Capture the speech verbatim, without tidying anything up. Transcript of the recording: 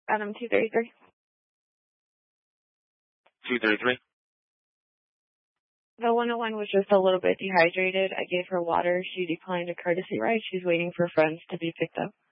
Adam two thirty-three. two thirty-three? The one oh one was just a little bit dehydrated. I gave her water. She declined a courtesy ride. She's waiting for friends to be picked up.